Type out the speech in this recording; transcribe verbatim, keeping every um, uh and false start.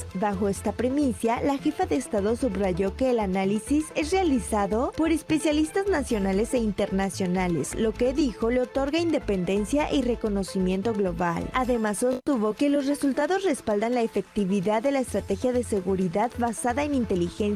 país. Bajo esta premisa, la jefa de Estado subrayó que el análisis es realizado por especialistas nacionales e internacionales, lo que dijo le otorga independencia y reconocimiento global. Además, sostuvo que los resultados respaldan la efectividad de la estrategia de seguridad basada en inteligencia